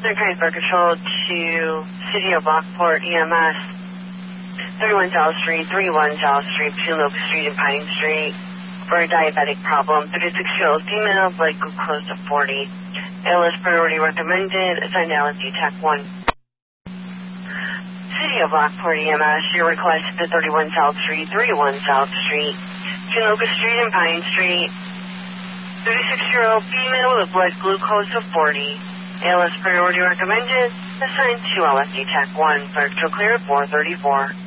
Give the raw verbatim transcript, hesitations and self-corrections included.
Narcotic Blood Control to City of Lockport E M S. thirty-one South Street, thirty-one South Street, between Locust Street and Pine Street, for a diabetic problem. thirty-six-year-old female, blood glucose of forty. A L S priority recommended, assigned L S D Tech one. City of Lockport E M S, your request to thirty-one South Street, thirty-one South Street, between Locust Street and Pine Street. thirty-six-year-old female with blood glucose of forty. A L S priority recommended, assigned to L S D Tech one, clear four thirty-four.